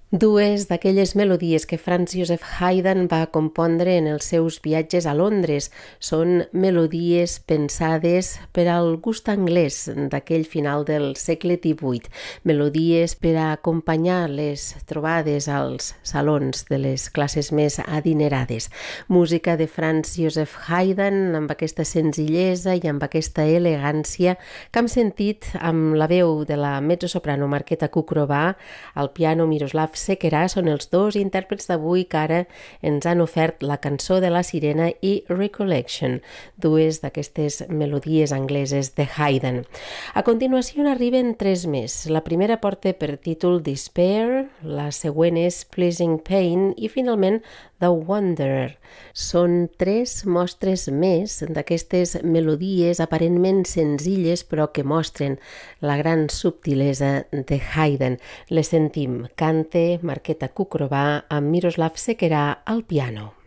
Dues d'aquelles melodies que Franz Joseph Haydn va compondre en els seus viatges a Londres són melodies pensades per al gust anglès d'aquell final del segle XVIII, melodies per a acompanyar les trobades als salons de les classes més adinerades. Música de Franz Joseph Haydn amb aquesta senzillesa i amb aquesta elegància que hem sentit amb la veu de la mezzosoprano Markéta Kukrova, al piano Miroslav Sequerà. Són els dos intèrprets d'avui que ara ens han ofert la cançó de la Sirena i Recollection, dues d'aquestes melodies angleses de Haydn. A continuació n'arriben tres més. La primera porta per títol Despair, la següent és Pleasing Pain i finalment The Wanderer. Són tres mostres més d'aquestes melodies aparentment senzilles però que mostren la gran subtilesa de Haydn. Les sentim. Cante Markéta Kukrova amb Miroslav Sequerà al piano.